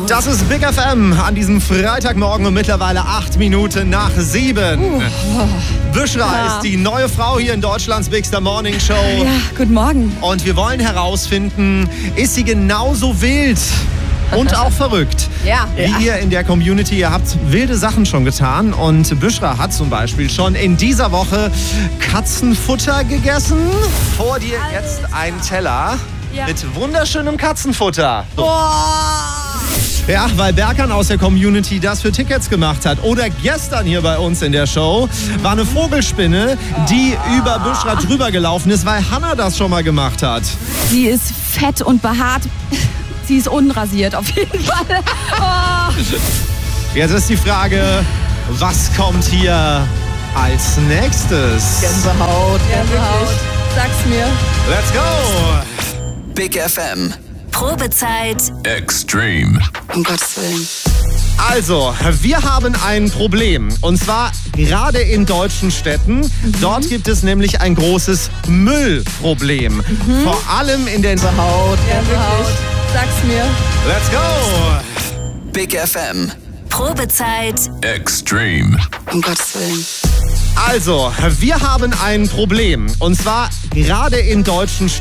Das ist Big FM an diesem Freitagmorgen und mittlerweile 8 Minuten nach 7. Büschra ist die neue Frau hier in Deutschlands Bigster Morning Show. Ja, guten Morgen. Und wir wollen herausfinden, ist sie genauso wild und auch verrückt wie ihr in der Community? Ihr habt wilde Sachen schon getan und Büschra hat zum Beispiel schon in dieser Woche Katzenfutter gegessen. Vor dir jetzt ein Teller mit wunderschönem Katzenfutter. Ja, weil Berkan aus der Community das für Tickets gemacht hat. Oder gestern hier bei uns in der Show war eine Vogelspinne, die über Büschra drüber gelaufen ist, weil Hannah das schon mal gemacht hat. Sie ist fett und behaart. Sie ist unrasiert auf jeden Fall. Jetzt ist die Frage, was kommt hier als nächstes? Gänsehaut. Sag's mir. Let's go! Big FM. Probezeit Extreme. Um Gottes Willen. Also, wir haben ein Problem. Und zwar gerade in deutschen Städten. Dort gibt es nämlich ein großes Müllproblem. Vor allem in der Haut. Sag's mir. Let's go! Big FM. Probezeit Extreme. Um Gottes Willen. Also, wir haben ein Problem. Und zwar gerade in deutschen Städten.